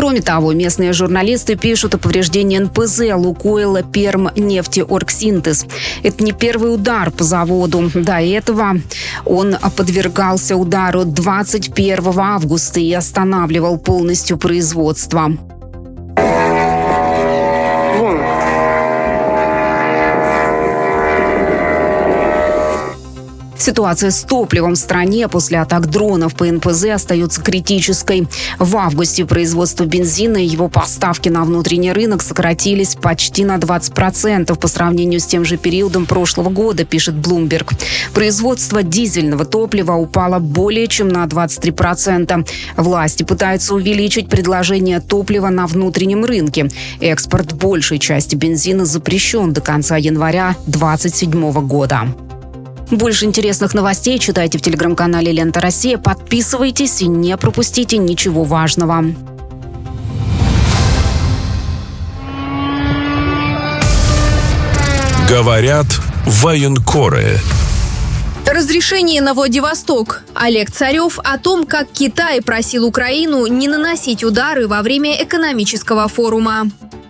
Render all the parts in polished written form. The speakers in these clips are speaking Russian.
Кроме того, местные журналисты пишут о повреждении НПЗ «Лукойла Пермнефтеоргсинтез». Это не первый удар по заводу. До этого он подвергался удару 21 августа и останавливал полностью производство. Ситуация с топливом в стране после атак дронов по НПЗ остается критической. В августе производство бензина и его поставки на внутренний рынок сократились почти на 20% по сравнению с тем же периодом прошлого года, пишет Bloomberg. Производство дизельного топлива упало более чем на 23%. Власти пытаются увеличить предложение топлива на внутреннем рынке. Экспорт большей части бензина запрещен до конца января 2027 года. Больше интересных новостей читайте в телеграм-канале «Лента Россия». Подписывайтесь и не пропустите ничего важного. Говорят военкоры. Разрешение на Владивосток. Олег Царев о том, как Китай просил Украину не наносить удары во время экономического форума.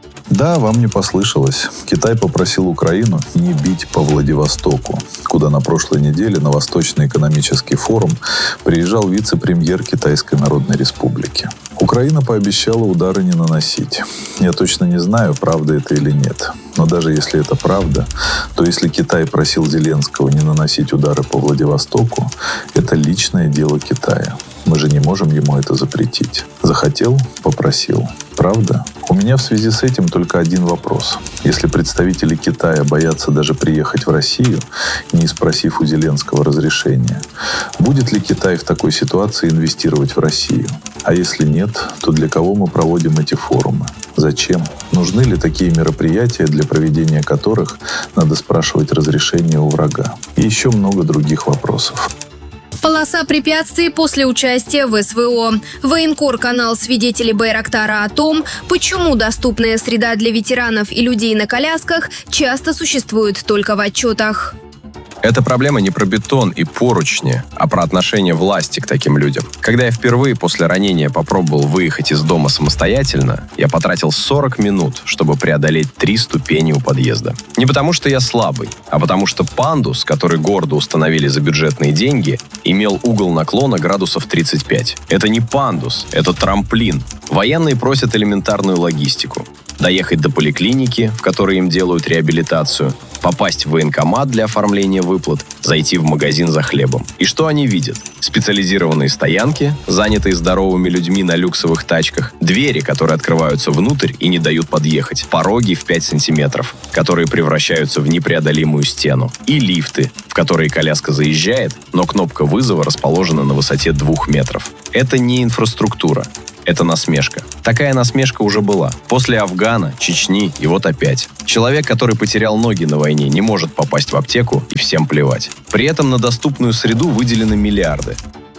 Да, вам не послышалось. Китай попросил Украину не бить по Владивостоку, куда на прошлой неделе на Восточный экономический форум приезжал вице-премьер Китайской Народной Республики. Украина пообещала удары не наносить. Я точно не знаю, правда это или нет. Но даже если это правда, то если Китай просил Зеленского не наносить удары по Владивостоку, это личное дело Китая. Мы же не можем ему это запретить. Захотел – попросил. Правда? У меня в связи с этим только один вопрос. Если представители Китая боятся даже приехать в Россию, не спросив у Зеленского разрешения, будет ли Китай в такой ситуации инвестировать в Россию? А если нет, то для кого мы проводим эти форумы? Зачем? Нужны ли такие мероприятия, для проведения которых надо спрашивать разрешение у врага? И еще много других вопросов. Полоса препятствий после участия в СВО. Военкор-канал свидетелей Байрактара о том, почему доступная среда для ветеранов и людей на колясках часто существует только в отчетах. Эта проблема не про бетон и поручни, а про отношение власти к таким людям. Когда я впервые после ранения попробовал выехать из дома самостоятельно, я потратил 40 минут, чтобы преодолеть 3 ступени у подъезда. Не потому что я слабый, а потому что пандус, который гордо установили за бюджетные деньги, имел угол наклона градусов 35. Это не пандус, это трамплин. Военные просят элементарную логистику. Доехать до поликлиники, в которой им делают реабилитацию, попасть в военкомат для оформления выплат, зайти в магазин за хлебом. И что они видят? Специализированные стоянки, занятые здоровыми людьми на люксовых тачках, двери, которые открываются внутрь и не дают подъехать, пороги в 5 сантиметров, которые превращаются в непреодолимую стену, и лифты, в которые коляска заезжает, но кнопка вызова расположена на высоте 2 метров. Это не инфраструктура. Это насмешка. Такая насмешка уже была. После Афгана, Чечни и вот опять. Человек, который потерял ноги на войне, не может попасть в аптеку и всем плевать. При этом на доступную среду выделены миллиарды.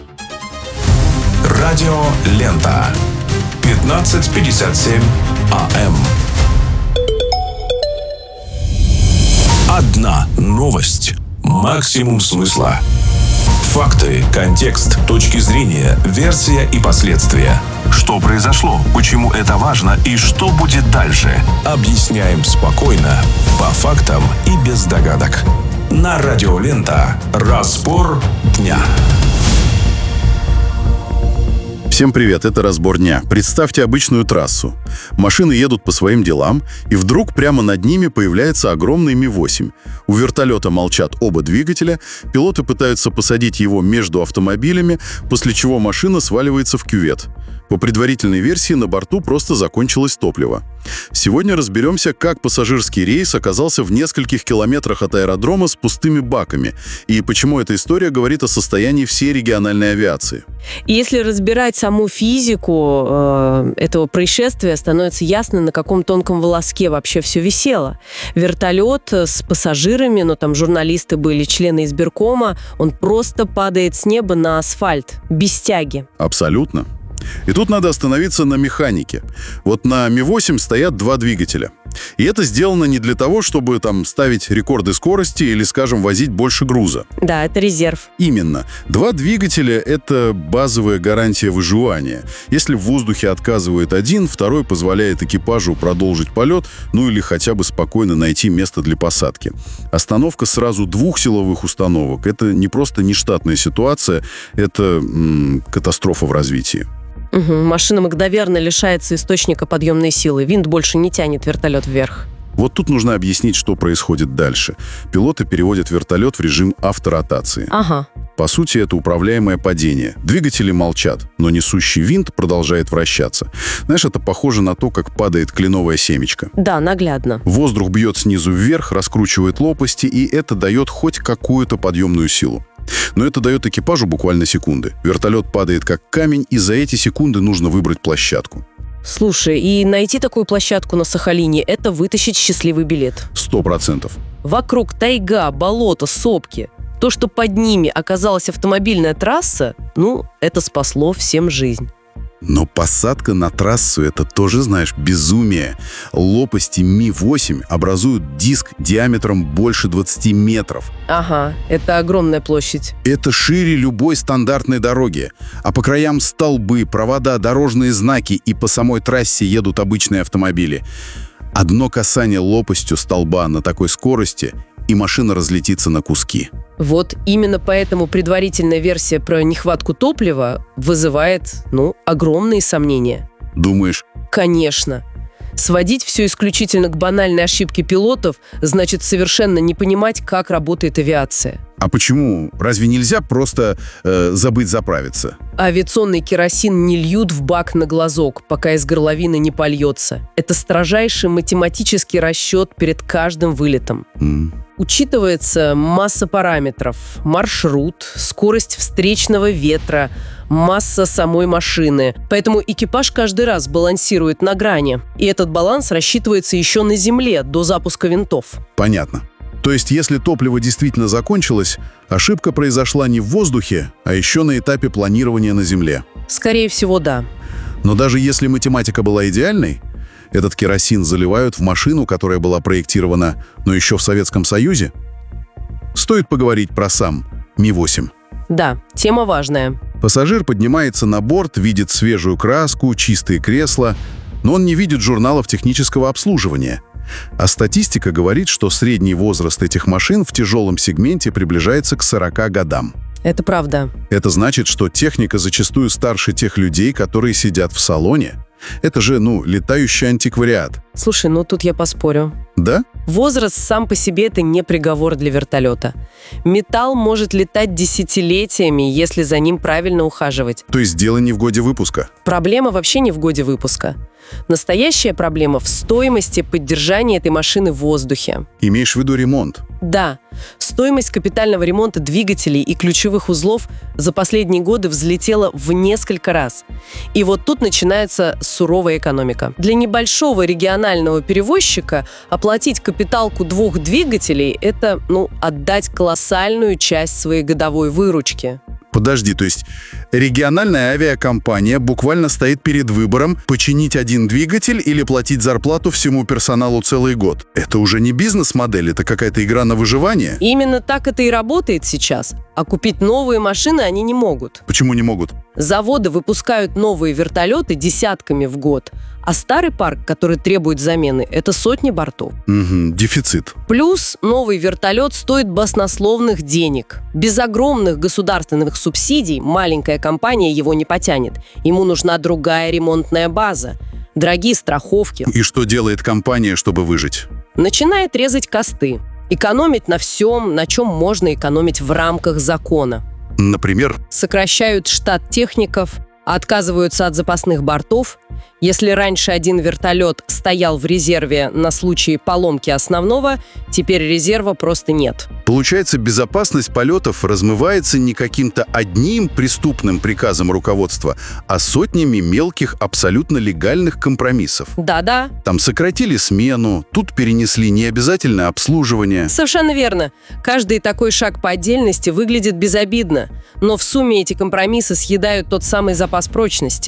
Радио «Лента». 15:57 АМ. Одна новость. Максимум смысла. Факты, контекст, точки зрения, версия и последствия. Что произошло, почему это важно и что будет дальше. Объясняем спокойно, по фактам и без догадок. На Радио «Лента». Разбор дня. Всем привет, это «Разбор дня». Представьте обычную трассу. Машины едут по своим делам, и вдруг прямо над ними появляется огромный Ми-8. У вертолета молчат оба двигателя, пилоты пытаются посадить его между автомобилями, после чего машина сваливается в кювет. По предварительной версии, на борту просто закончилось топливо. Сегодня разберемся, как пассажирский рейс оказался в нескольких километрах от аэродрома с пустыми баками, и почему эта история говорит о состоянии всей региональной авиации. И если разбирать саму физику этого происшествия, становится ясно, на каком тонком волоске вообще все висело. Вертолет с пассажирами, но там журналисты были, члены избиркома, он просто падает с неба на асфальт, без тяги. Абсолютно. И тут надо остановиться на механике. Вот на Ми-8 стоят 2 двигателя. И это сделано не для того, чтобы там ставить рекорды скорости или, скажем, возить больше груза. Да, это резерв. Именно. 2 двигателя — это базовая гарантия выживания. Если в воздухе отказывает один, второй позволяет экипажу продолжить полет, ну или хотя бы спокойно найти место для посадки. Остановка сразу 2 силовых установок — это не просто нештатная ситуация, это катастрофа в развитии. Машина мгновенно лишается источника подъемной силы. Винт больше не тянет вертолет вверх. Вот тут нужно объяснить, что происходит дальше. Пилоты переводят вертолет в режим авторотации. Ага. По сути, это управляемое падение. Двигатели молчат, но несущий винт продолжает вращаться. Знаешь, это похоже на то, как падает кленовое семечко. Да, наглядно. Воздух бьет снизу вверх, раскручивает лопасти, и это дает хоть какую-то подъемную силу. Но это дает экипажу буквально секунды. Вертолет падает как камень, и за эти секунды нужно выбрать площадку. Слушай, и найти такую площадку на Сахалине – это вытащить счастливый билет. 100%. Вокруг тайга, болото, сопки. То, что под ними оказалась автомобильная трасса, это спасло всем жизнь. Но посадка на трассу — это тоже, знаешь, безумие. Лопасти Ми-8 образуют диск диаметром больше 20 метров. Ага, это огромная площадь. Это шире любой стандартной дороги. А по краям столбы, провода, дорожные знаки, и по самой трассе едут обычные автомобили. Одно касание лопастью столба на такой скорости, и машина разлетится на куски. Вот именно поэтому предварительная версия про нехватку топлива вызывает, огромные сомнения. Думаешь? Конечно. Сводить все исключительно к банальной ошибке пилотов значит совершенно не понимать, как работает авиация. А почему? Разве нельзя просто забыть заправиться? Авиационный керосин не льют в бак на глазок, пока из горловины не польется. Это строжайший математический расчет перед каждым вылетом. Учитывается масса параметров: маршрут, скорость встречного ветра, масса самой машины. Поэтому экипаж каждый раз балансирует на грани. И этот баланс рассчитывается еще на земле, до запуска винтов. Понятно. То есть, если топливо действительно закончилось, ошибка произошла не в воздухе, а еще на этапе планирования на земле. Скорее всего, да. Но даже если математика была идеальной, этот керосин заливают в машину, которая была проектирована, но еще в Советском Союзе. Стоит поговорить про сам Ми-8. Да, тема важная. Пассажир поднимается на борт, видит свежую краску, чистые кресла, но он не видит журналов технического обслуживания. А статистика говорит, что средний возраст этих машин в тяжелом сегменте приближается к 40 годам. Это правда. Это значит, что техника зачастую старше тех людей, которые сидят в салоне. Это же, летающий антиквариат. Слушай, тут я поспорю. Да? Возраст сам по себе – это не приговор для вертолета. Металл может летать десятилетиями, если за ним правильно ухаживать. То есть дело не в годе выпуска? Проблема вообще не в годе выпуска. Настоящая проблема в стоимости поддержания этой машины в воздухе. Имеешь в виду ремонт? Да. Стоимость капитального ремонта двигателей и ключевых узлов за последние годы взлетела в несколько раз. И вот тут начинается суровая экономика. Для небольшого регионального перевозчика оплатить капиталку 2 двигателей – это, отдать колоссальную часть своей годовой выручки. Подожди, то есть региональная авиакомпания буквально стоит перед выбором починить один двигатель или платить зарплату всему персоналу целый год. Это уже не бизнес-модель, это какая-то игра на выживание? Именно так это и работает сейчас. А купить новые машины они не могут. Почему не могут? Заводы выпускают новые вертолеты десятками в год, а старый парк, который требует замены, это сотни бортов. Дефицит. Плюс новый вертолет стоит баснословных денег. Без огромных государственных субсидий маленькая компания его не потянет. Ему нужна другая ремонтная база, дорогие страховки. И что делает компания, чтобы выжить? Начинает резать косты. Экономить на всем, на чем можно экономить в рамках закона. Например? Сокращают штат техников, отказываются от запасных бортов. Если раньше один вертолет стоял в резерве на случай поломки основного, теперь резерва просто нет. Получается, безопасность полетов размывается не каким-то одним преступным приказом руководства, а сотнями мелких, абсолютно легальных компромиссов. Да-да. Там сократили смену, тут перенесли необязательное обслуживание. Совершенно верно. Каждый такой шаг по отдельности выглядит безобидно, но в сумме эти компромиссы съедают тот самый запас прочности.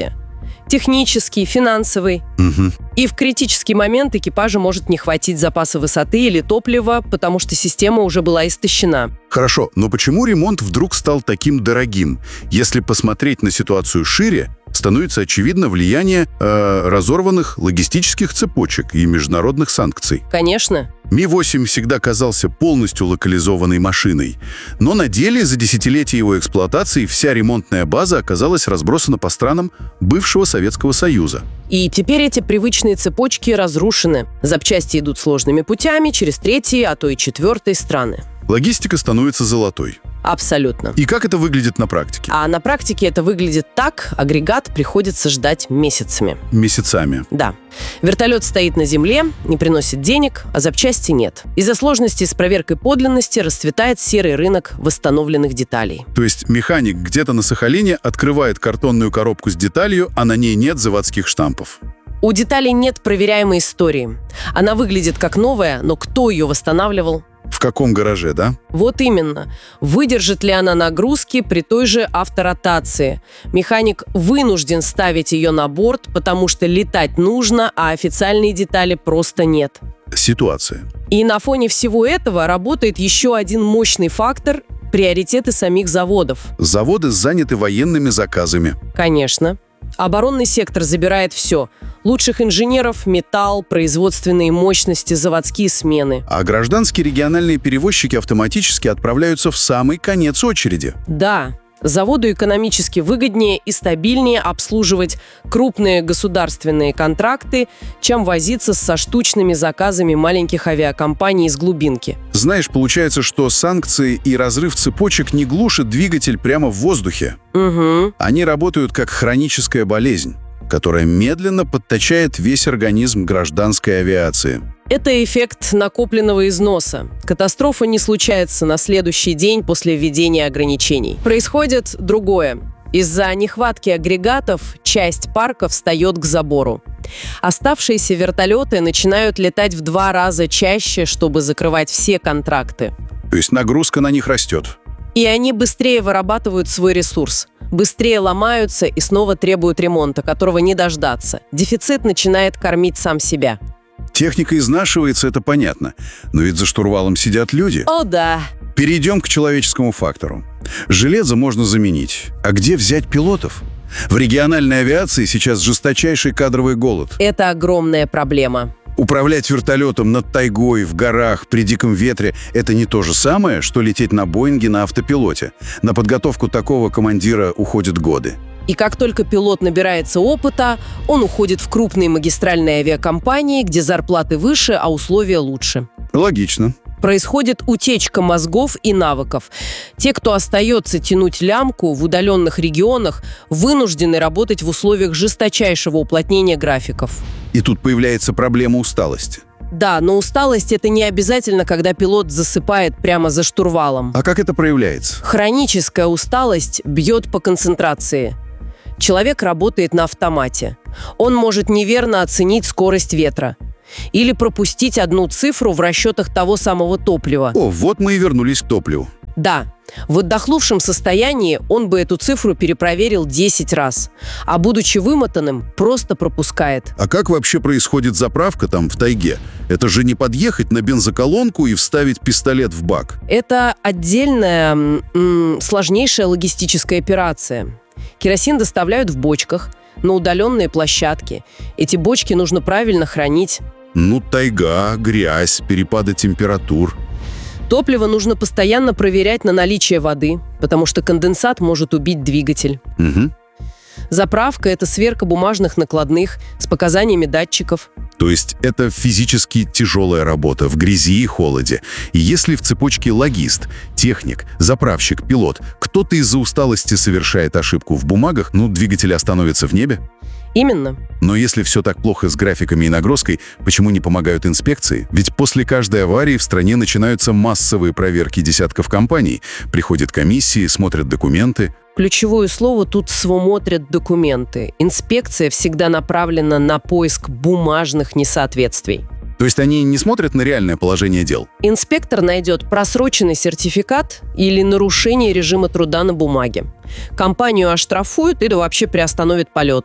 технический, финансовый. Угу. И в критический момент экипажу может не хватить запаса высоты или топлива, потому что система уже была истощена. Хорошо, но почему ремонт вдруг стал таким дорогим? Если посмотреть на ситуацию шире, становится очевидно влияние разорванных логистических цепочек и международных санкций. Конечно. Ми-8 всегда казался полностью локализованной машиной, но на деле за десятилетия его эксплуатации вся ремонтная база оказалась разбросана по странам бывшего Советского Союза. И теперь эти привычные цепочки разрушены. Запчасти идут сложными путями через третьи, а то и четвертые страны. Логистика становится золотой. Абсолютно. И как это выглядит на практике? А на практике это выглядит так: агрегат приходится ждать месяцами. Месяцами. Да. Вертолет стоит на земле, не приносит денег, а запчасти нет. Из-за сложностей с проверкой подлинности расцветает серый рынок восстановленных деталей. То есть механик где-то на Сахалине открывает картонную коробку с деталью, а на ней нет заводских штампов. У деталей нет проверяемой истории. Она выглядит как новая, но кто ее восстанавливал? В каком гараже, да? Вот именно. Выдержит ли она нагрузки при той же авторотации? Механик вынужден ставить ее на борт, потому что летать нужно, а официальные детали просто нет. Ситуация. И на фоне всего этого работает еще один мощный фактор – приоритеты самих заводов. Заводы заняты военными заказами. Конечно. Оборонный сектор забирает все. Лучших инженеров, металл, производственные мощности, заводские смены. А гражданские региональные перевозчики автоматически отправляются в самый конец очереди. Да, заводу экономически выгоднее и стабильнее обслуживать крупные государственные контракты, чем возиться со штучными заказами маленьких авиакомпаний из глубинки. Знаешь, получается, что санкции и разрыв цепочек не глушат двигатель прямо в воздухе. Угу. Они работают как хроническая болезнь, которая медленно подтачает весь организм гражданской авиации. Это эффект накопленного износа. Катастрофа не случается на следующий день после введения ограничений. Происходит другое. Из-за нехватки агрегатов часть парка встает к забору. Оставшиеся вертолеты начинают летать в 2 раза чаще, чтобы закрывать все контракты. То есть нагрузка на них растет. И они быстрее вырабатывают свой ресурс. Быстрее ломаются и снова требуют ремонта, которого не дождаться. Дефицит начинает кормить сам себя. Техника изнашивается, это понятно. Но ведь за штурвалом сидят люди. О, да. Перейдем к человеческому фактору. Железо можно заменить. А где взять пилотов? В региональной авиации сейчас жесточайший кадровый голод. Это огромная проблема. Управлять вертолетом над тайгой, в горах, при диком ветре – это не то же самое, что лететь на Боинге на автопилоте. На подготовку такого командира уходят годы. И как только пилот набирается опыта, он уходит в крупные магистральные авиакомпании, где зарплаты выше, а условия лучше. Логично. Происходит утечка мозгов и навыков. Те, кто остается тянуть лямку в удаленных регионах, вынуждены работать в условиях жесточайшего уплотнения графиков. И тут появляется проблема усталости. Да, но усталость – это не обязательно, когда пилот засыпает прямо за штурвалом. А как это проявляется? Хроническая усталость бьет по концентрации. Человек работает на автомате. Он может неверно оценить скорость ветра. Или пропустить одну цифру в расчетах того самого топлива. О, вот мы и вернулись к топливу. Да, в отдохнувшем состоянии он бы эту цифру перепроверил 10 раз, а будучи вымотанным, просто пропускает. А как вообще происходит заправка там в тайге? Это же не подъехать на бензоколонку и вставить пистолет в бак. Это отдельная, сложнейшая логистическая операция. Керосин доставляют в бочках на удаленные площадки. Эти бочки нужно правильно хранить. Ну, тайга, грязь, перепады температур. Топливо нужно постоянно проверять на наличие воды, потому что конденсат может убить двигатель. Угу. Заправка – это сверка бумажных накладных с показаниями датчиков. То есть это физически тяжелая работа в грязи и холоде. И если в цепочке логист, техник, заправщик, пилот, кто-то из-за усталости совершает ошибку в бумагах, двгатель остановится в небе? Именно. Но если все так плохо с графиками и нагрузкой, почему не помогают инспекции? Ведь после каждой аварии в стране начинаются массовые проверки десятков компаний. Приходят комиссии, смотрят документы. Ключевое слово тут «смотрят документы». Инспекция всегда направлена на поиск бумажных несоответствий. То есть они не смотрят на реальное положение дел? Инспектор найдет просроченный сертификат или нарушение режима труда на бумаге. Компанию оштрафуют или вообще приостановят полеты.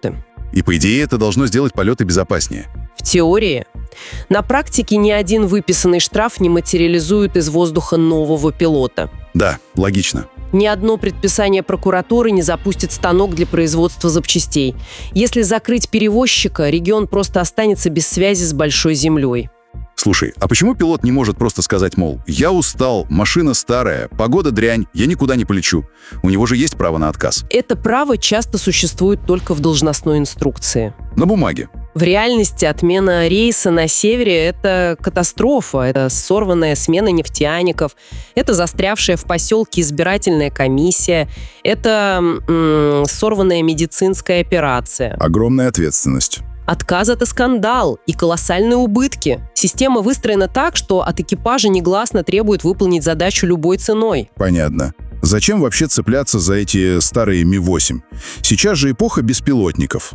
И, по идее, это должно сделать полеты безопаснее. В теории. На практике ни один выписанный штраф не материализует из воздуха нового пилота. Да, логично. Ни одно предписание прокуратуры не запустит станок для производства запчастей. Если закрыть перевозчика, регион просто останется без связи с большой землей. Слушай, а почему пилот не может просто сказать, мол, я устал, машина старая, погода дрянь, я никуда не полечу? У него же есть право на отказ. Это право часто существует только в должностной инструкции. На бумаге. В реальности отмена рейса на севере – это катастрофа, это сорванная смена нефтяников, это застрявшая в поселке избирательная комиссия, это сорванная медицинская операция. Огромная ответственность. Отказ – это скандал и колоссальные убытки. Система выстроена так, что от экипажа негласно требует выполнить задачу любой ценой. Понятно. Зачем вообще цепляться за эти старые Ми-8? Сейчас же эпоха беспилотников.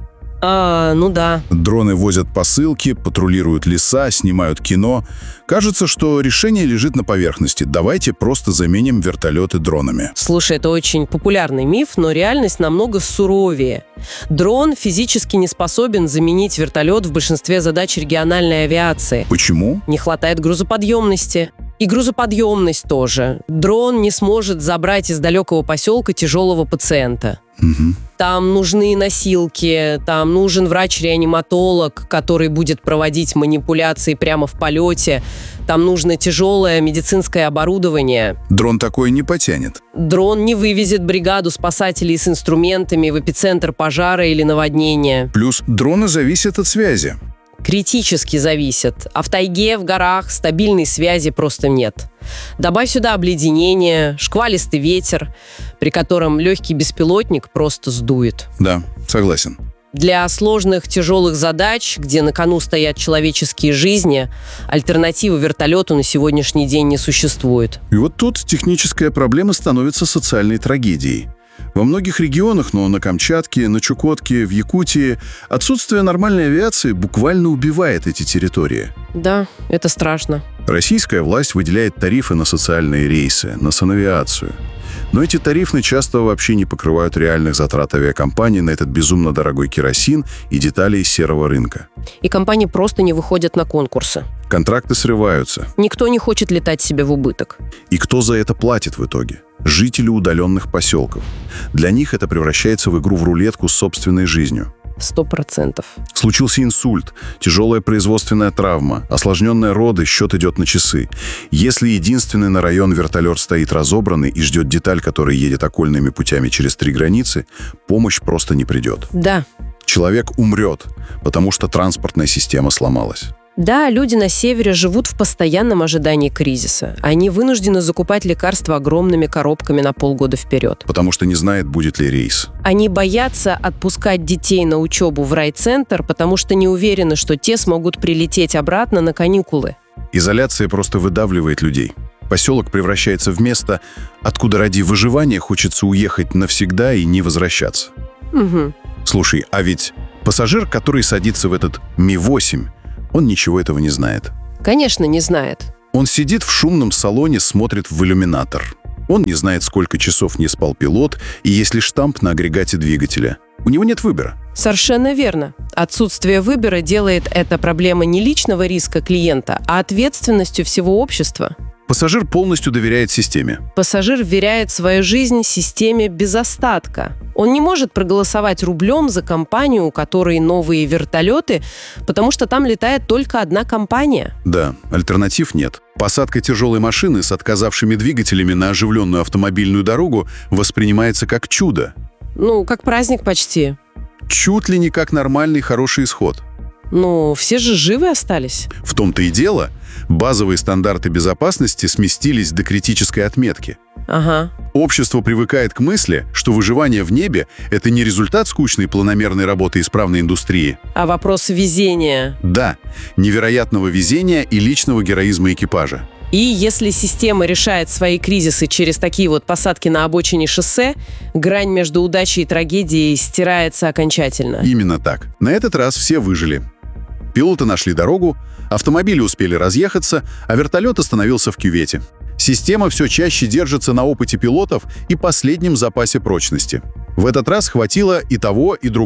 Ну да. Дроны возят посылки, патрулируют леса, снимают кино. Кажется, что решение лежит на поверхности. Давайте просто заменим вертолеты дронами. Слушай, это очень популярный миф, но реальность намного суровее. Дрон физически не способен заменить вертолет в большинстве задач региональной авиации. Почему? Не хватает грузоподъемности. И грузоподъемность тоже. Дрон не сможет забрать из далекого поселка тяжелого пациента. Угу. Там нужны носилки, там нужен врач-реаниматолог, который будет проводить манипуляции прямо в полете. Там нужно тяжелое медицинское оборудование. Дрон такое не потянет. Дрон не вывезет бригаду спасателей с инструментами в эпицентр пожара или наводнения. Плюс дроны зависят от связи. Критически зависят. А в тайге, в горах стабильной связи просто нет. Добавь сюда обледенение, шквалистый ветер, при котором легкий беспилотник просто сдует. Да, согласен. Для сложных, тяжелых задач, где на кону стоят человеческие жизни, альтернативы вертолету на сегодняшний день не существует. И вот тут техническая проблема становится социальной трагедией. Во многих регионах, но на Камчатке, на Чукотке, в Якутии, отсутствие нормальной авиации буквально убивает эти территории. Да, это страшно. Российская власть выделяет тарифы на социальные рейсы, на санавиацию. Но эти тарифы часто вообще не покрывают реальных затрат авиакомпаний на этот безумно дорогой керосин и детали из серого рынка. И компании просто не выходят на конкурсы. Контракты срываются. Никто не хочет летать себе в убыток. И кто за это платит в итоге? Жители удаленных поселков. Для них это превращается в игру в рулетку с собственной жизнью. 100%. Случился инсульт, тяжелая производственная травма, осложненные роды, счет идет на часы. Если единственный на район вертолет стоит разобранный и ждет деталь, которая едет окольными путями через 3 границы, помощь просто не придет. Да. Человек умрет, потому что транспортная система сломалась. Да, люди на севере живут в постоянном ожидании кризиса. Они вынуждены закупать лекарства огромными коробками на полгода вперед. Потому что не знает, будет ли рейс. Они боятся отпускать детей на учебу в райцентр, потому что не уверены, что те смогут прилететь обратно на каникулы. Изоляция просто выдавливает людей. Поселок превращается в место, откуда ради выживания хочется уехать навсегда и не возвращаться. Угу. Слушай, а ведь пассажир, который садится в этот Ми-8, он ничего этого не знает. Конечно, не знает. Он сидит в шумном салоне, смотрит в иллюминатор. Он не знает, сколько часов не спал пилот, и есть ли штамп на агрегате двигателя. У него нет выбора. Совершенно верно. Отсутствие выбора делает это проблемой не личного риска клиента, а ответственностью всего общества. Пассажир полностью доверяет системе. Пассажир вверяет свою жизнь системе без остатка. Он не может проголосовать рублем за компанию, у которой новые вертолеты, потому что там летает только одна компания. Да, альтернатив нет. Посадка тяжелой машины с отказавшими двигателями на оживленную автомобильную дорогу воспринимается как чудо. Ну, как праздник почти. Чуть ли не как нормальный хороший исход. Ну, все же живы остались. В том-то и дело, базовые стандарты безопасности сместились до критической отметки. Ага. Общество привыкает к мысли, что выживание в небе – это не результат скучной планомерной работы исправной индустрии. А вопрос везения. Да, невероятного везения и личного героизма экипажа. И если система решает свои кризисы через такие вот посадки на обочине шоссе, грань между удачей и трагедией стирается окончательно. Именно так. На этот раз все выжили. Пилоты нашли дорогу, автомобили успели разъехаться, а вертолет остановился в кювете. Система все чаще держится на опыте пилотов и последнем запасе прочности. В этот раз хватило и того, и другого.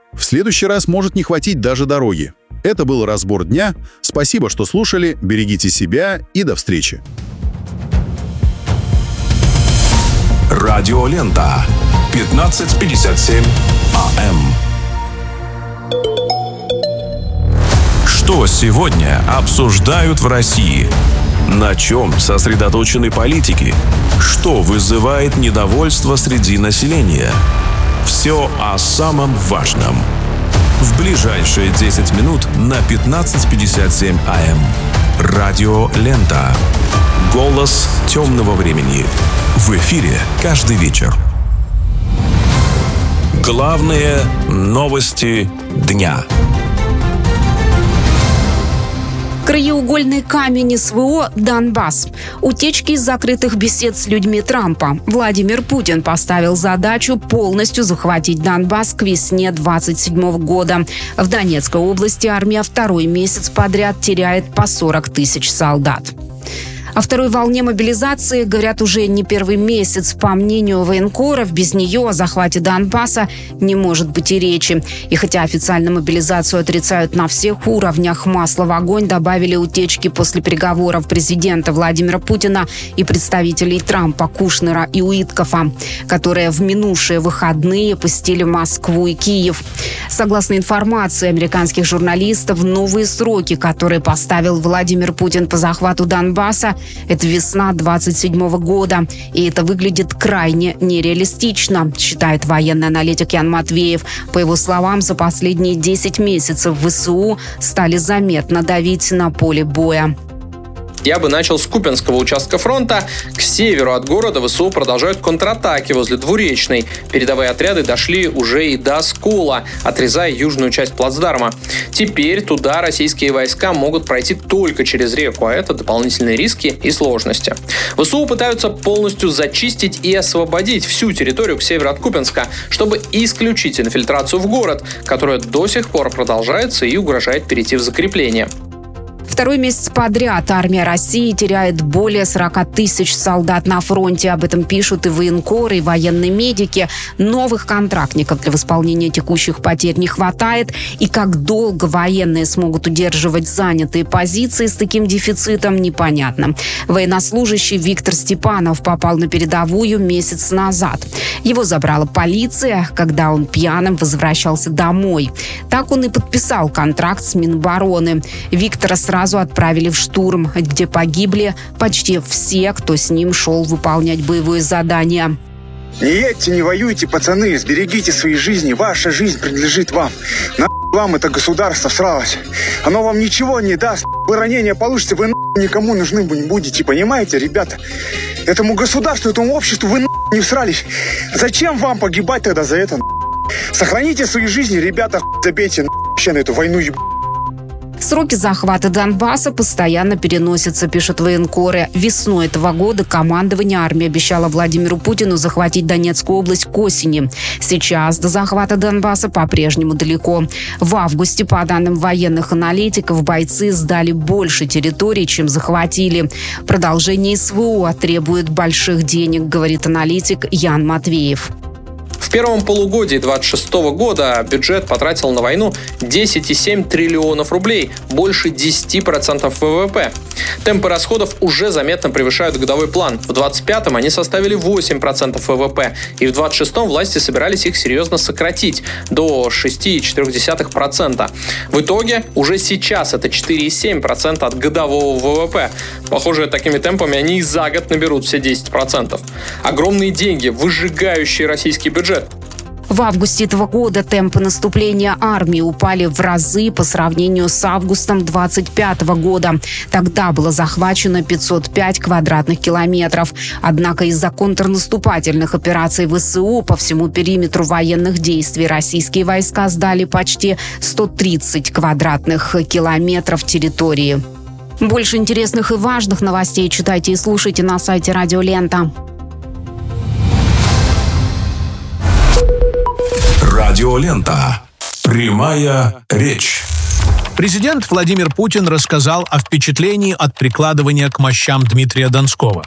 В следующий раз может не хватить даже дороги. Это был разбор дня. Спасибо, что слушали. Берегите себя и до встречи. Радиолента. 15:57 АМ. Что сегодня обсуждают в России? На чем сосредоточены политики? Что вызывает недовольство среди населения? Все о самом важном. В ближайшие 10 минут на 15:57 АМ. Радиолента. Голос темного времени. В эфире каждый вечер. Главные новости дня. Краеугольный камень СВО «Донбасс». Утечки из закрытых бесед с людьми Трампа. Владимир Путин поставил задачу полностью захватить Донбасс к весне 2027 года. В Донецкой области армия второй месяц подряд теряет по 40 тысяч солдат. О второй волне мобилизации говорят уже не первый месяц. По мнению военкоров, без нее о захвате Донбасса не может быть и речи. И хотя официально мобилизацию отрицают на всех уровнях, масло в огонь добавили утечки после переговоров президента Владимира Путина и представителей Трампа, Кушнера и Уиткофа, которые в минувшие выходные посетили Москву и Киев. Согласно информации американских журналистов, новые сроки, которые поставил Владимир Путин по захвату Донбасса, это весна 2027 года. И это выглядит крайне нереалистично, считает военный аналитик Ян Матвеев. По его словам, за последние 10 месяцев ВСУ стали заметно давить на поле боя. Я бы начал с Купянского участка фронта. К северу от города ВСУ продолжают контратаки возле Двуречной. Передовые отряды дошли уже и до Оскола, отрезая южную часть плацдарма. Теперь туда российские войска могут пройти только через реку, а это дополнительные риски и сложности. ВСУ пытаются полностью зачистить и освободить всю территорию к северу от Купянска, чтобы исключить инфильтрацию в город, которая до сих пор продолжается и угрожает перейти в закрепление. Второй месяц подряд армия России теряет более 40 тысяч солдат на фронте. Об этом пишут и военкоры, и военные медики. Новых контрактников для восполнения текущих потерь не хватает. И как долго военные смогут удерживать занятые позиции с таким дефицитом, непонятно. Военнослужащий Виктор Степанов попал на передовую месяц назад. Его забрала полиция, когда он пьяным возвращался домой. Так он и подписал контракт с Минобороны. Виктора сразу отправили в штурм, где погибли почти все, кто с ним шел выполнять боевое задание. Не едьте, не воюйте, пацаны, сберегите свои жизни. Ваша жизнь принадлежит вам. Вам это государство всралось. Оно вам ничего не даст. Вы ранения получите, вы никому нужны не будете. Понимаете, ребята? Этому государству, этому обществу вы не всрались. Зачем вам погибать тогда за это? Сохраните свои жизни, ребята, забейте вообще на эту войну. Сроки захвата Донбасса постоянно переносятся, пишут военкоры. Весной этого года командование армии обещало Владимиру Путину захватить Донецкую область к осени. Сейчас до захвата Донбасса по-прежнему далеко. В августе, по данным военных аналитиков, бойцы сдали больше территорий, чем захватили. Продолжение СВО требует больших денег, говорит аналитик Ян Матвеев. В первом полугодии 2026 года бюджет потратил на войну 10,7 триллионов рублей, больше 10% ВВП. Темпы расходов уже заметно превышают годовой план. В 2025-м они составили 8% ВВП, и в 2026-м власти собирались их серьезно сократить до 6,4%. В итоге уже сейчас это 4,7% от годового ВВП. Похоже, такими темпами они и за год наберут все 10%. Огромные деньги, выжигающие российский бюджет. В августе этого года темпы наступления армии упали в разы по сравнению с августом 2025 года. Тогда было захвачено 505 квадратных километров. Однако из-за контрнаступательных операций ВСУ по всему периметру военных действий российские войска сдали почти 130 квадратных километров территории. Больше интересных и важных новостей читайте и слушайте на сайте Радиолента. Радиолента. Прямая речь. Президент Владимир Путин рассказал о впечатлении от прикладывания к мощам Дмитрия Донского.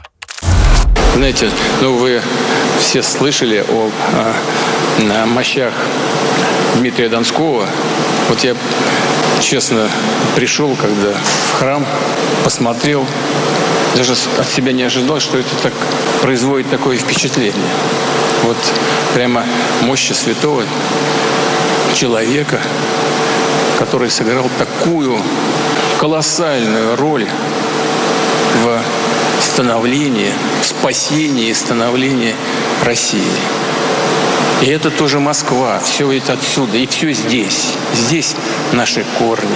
Знаете, вы все слышали о мощах Дмитрия Донского. Вот я, честно, пришел, когда в храм, посмотрел, даже от себя не ожидал, что это так производит такое впечатление. Вот прямо мощи святого человека, который сыграл такую колоссальную роль в становлении, спасении и становлении России. И это тоже Москва, все это отсюда, и все здесь. Здесь наши корни.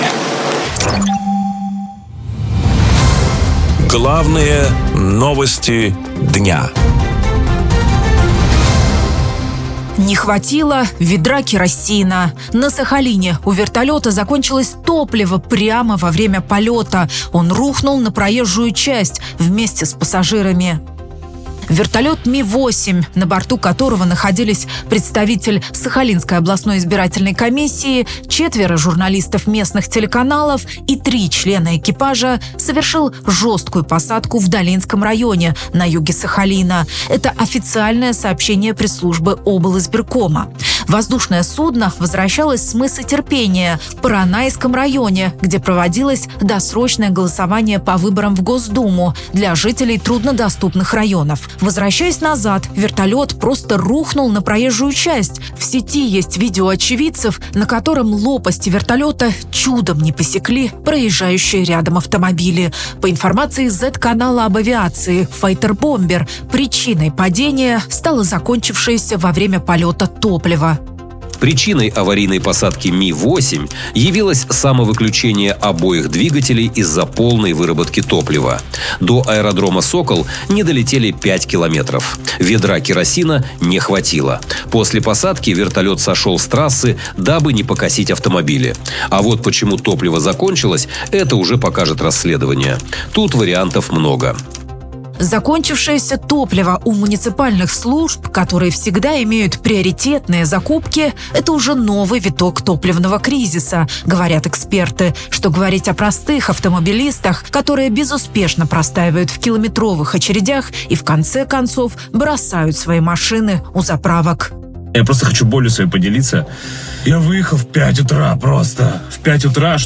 Главные новости дня. Не хватило ведра керосина. На Сахалине у вертолета закончилось топливо прямо во время полета. Он рухнул на проезжую часть вместе с пассажирами. Вертолет Ми-8, на борту которого находились представитель Сахалинской областной избирательной комиссии, 4 журналистов местных телеканалов и 3 члена экипажа, совершил жесткую посадку в Долинском районе на юге Сахалина. Это официальное сообщение пресс-службы облизбиркома. Воздушное судно возвращалось с мыса Терпения в Поронайском районе, где проводилось досрочное голосование по выборам в Госдуму для жителей труднодоступных районов. Возвращаясь назад, вертолет просто рухнул на проезжую часть. В сети есть видео очевидцев, на котором лопасти вертолета чудом не посекли проезжающие рядом автомобили. По информации Z-канала об авиации «Файтер-бомбер», причиной падения стало закончившееся во время полета топливо. Причиной аварийной посадки Ми-8 явилось самовыключение обоих двигателей из-за полной выработки топлива. До аэродрома «Сокол» не долетели 5 километров. Ведра керосина не хватило. После посадки вертолет сошел с трассы, дабы не покосить автомобили. А вот почему топливо закончилось, это уже покажет расследование. Тут вариантов много. Закончившееся топливо у муниципальных служб, которые всегда имеют приоритетные закупки, это уже новый виток топливного кризиса, говорят эксперты. Что говорить о простых автомобилистах, которые безуспешно простаивают в километровых очередях и в конце концов бросают свои машины у заправок. Я просто хочу болью своей поделиться. Я выехал в 5 утра просто. В 5 утра,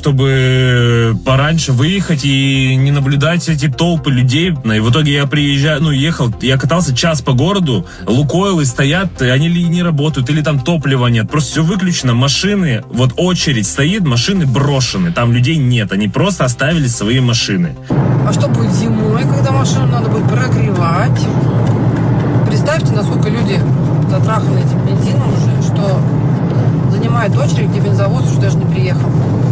чтобы пораньше выехать и не наблюдать эти толпы людей. И в итоге я ехал, я катался час по городу, Лукойлы стоят, они ли не работают, или там топлива нет. Просто все выключено, машины, вот очередь стоит, машины брошены, там людей нет, они просто оставили свои машины. А что будет зимой, когда машину надо будет прогревать? Представьте, насколько люди затраханы этим бензином уже, что занимает очередь, где бензовоз уже даже не приехал.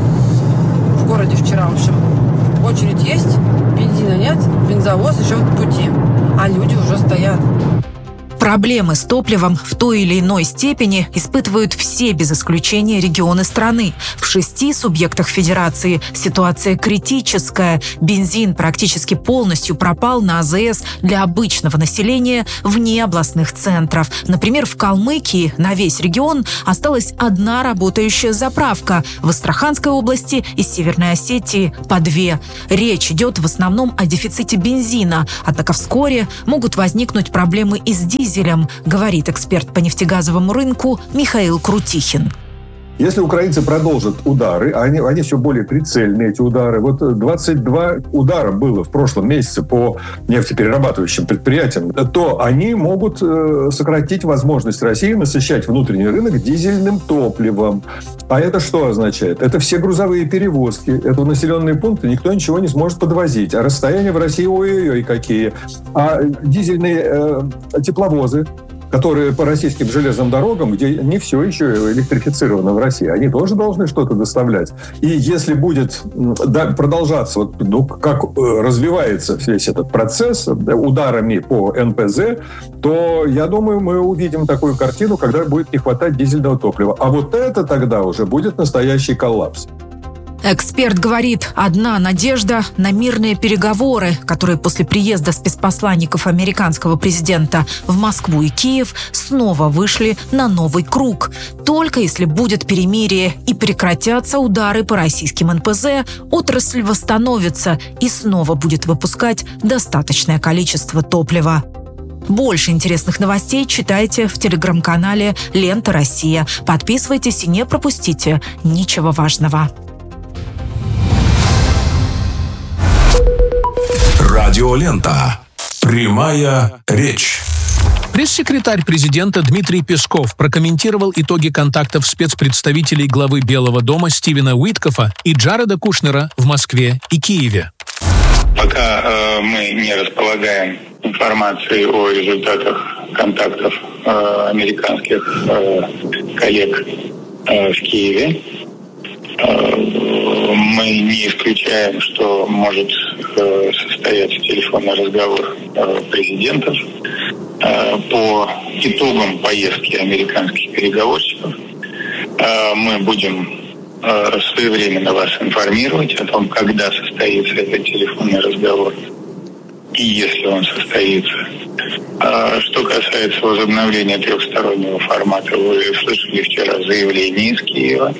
В городе вчера, в общем, очередь есть, бензина нет, бензовоз еще в пути, а люди уже стоят. Проблемы с топливом в той или иной степени испытывают все без исключения регионы страны. В 6 субъектах федерации ситуация критическая. Бензин практически полностью пропал на АЗС для обычного населения вне областных центров. Например, в Калмыкии на весь регион осталась одна работающая заправка. В Астраханской области и Северной Осетии по 2. Речь идет в основном о дефиците бензина. Однако вскоре могут возникнуть проблемы и с дизелем, говорит эксперт по нефтегазовому рынку Михаил Крутихин. Если украинцы продолжат удары, они все более прицельные, эти удары. Вот 22 удара было в прошлом месяце по нефтеперерабатывающим предприятиям, то они могут сократить возможность России насыщать внутренний рынок дизельным топливом. А это что означает? Это все грузовые перевозки, это населенные пункты, никто ничего не сможет подвозить. А расстояния в России ой-ой-ой какие. А дизельные тепловозы, которые по российским железным дорогам, где не все еще электрифицировано в России, они тоже должны что-то доставлять. И если будет продолжаться, как развивается весь этот процесс ударами по НПЗ, то, я думаю, мы увидим такую картину, когда будет не хватать дизельного топлива. А вот это тогда уже будет настоящий коллапс. Эксперт говорит, одна надежда на мирные переговоры, которые после приезда спецпосланников американского президента в Москву и Киев снова вышли на новый круг. Только если будет перемирие и прекратятся удары по российским НПЗ, отрасль восстановится и снова будет выпускать достаточное количество топлива. Больше интересных новостей читайте в телеграм-канале «Лента Россия». Подписывайтесь и не пропустите ничего важного. Радиолента. Прямая речь. Пресс-секретарь президента Дмитрий Песков прокомментировал итоги контактов спецпредставителей главы Белого дома Стивена Уиткофа и Джареда Кушнера в Москве и Киеве. Пока мы не располагаем информацией о результатах контактов американских коллег в Киеве, мы не исключаем, что может состояться телефонный разговор президентов по итогам поездки американских переговорщиков. Мы будем своевременно вас информировать о том, когда состоится этот телефонный разговор и если он состоится. Что касается возобновления трехстороннего формата, вы слышали вчера заявление из Киева.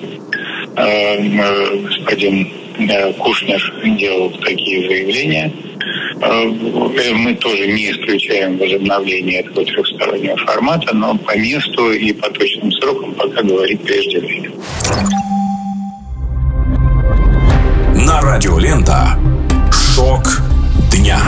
Господин Кушнер делал такие заявления. Мы тоже не исключаем возобновление этого трехстороннего формата, но по месту и по точным срокам пока говорить преждевременно. На Радиолента. Шок дня.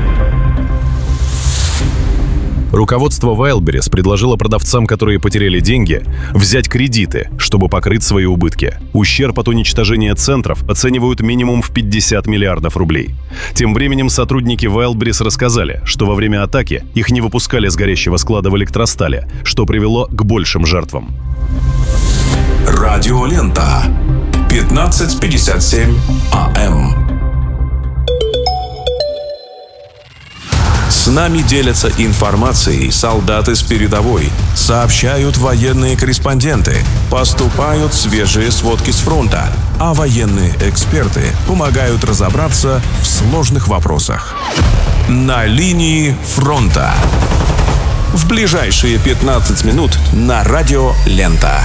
Руководство Wildberries предложило продавцам, которые потеряли деньги, взять кредиты, чтобы покрыть свои убытки. Ущерб от уничтожения центров оценивают минимум в 50 миллиардов рублей. Тем временем сотрудники Wildberries рассказали, что во время атаки их не выпускали с горящего склада в Электростале, что привело к большим жертвам. Радиолента. 15:57 АМ. С нами делятся информацией солдаты с передовой, сообщают военные корреспонденты, поступают свежие сводки с фронта, а военные эксперты помогают разобраться в сложных вопросах. На линии фронта. В ближайшие 15 минут на Радио Лента.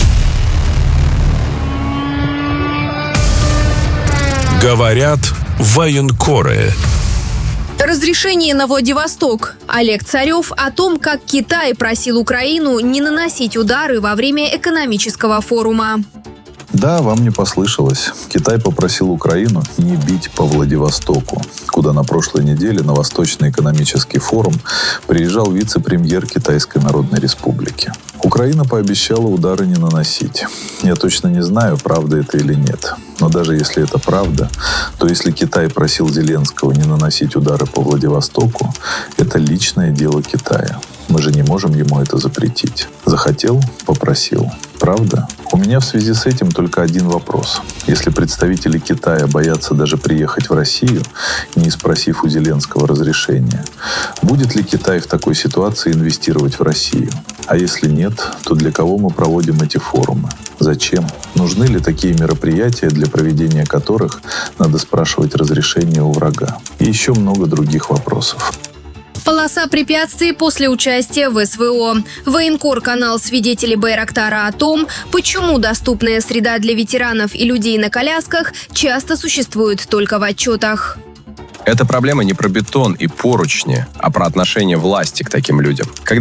Говорят военкоры. Разрешение на Владивосток. Олег Царев о том, как Китай просил Украину не наносить удары во время экономического форума. Да, вам не послышалось. Китай попросил Украину не бить по Владивостоку, куда на прошлой неделе на Восточный экономический форум приезжал вице-премьер Китайской Народной Республики. Украина пообещала удары не наносить. Я точно не знаю, правда это или нет. Но даже если это правда, то если Китай просил Зеленского не наносить удары по Владивостоку, это личное дело Китая. Мы же не можем ему это запретить. Захотел – попросил. Правда? У меня в связи с этим только один вопрос. Если представители Китая боятся даже приехать в Россию, не спросив у Зеленского разрешения, будет ли Китай в такой ситуации инвестировать в Россию? А если нет, то для кого мы проводим эти форумы? Зачем? Нужны ли такие мероприятия, для проведения которых надо спрашивать разрешение у врага? И еще много других вопросов. Полоса препятствий после участия в СВО. Военкор-канал свидетелей Байрактара о том, почему доступная среда для ветеранов и людей на колясках часто существует только в отчетах. Эта проблема не про бетон и поручни, а про отношение власти к таким людям. Когда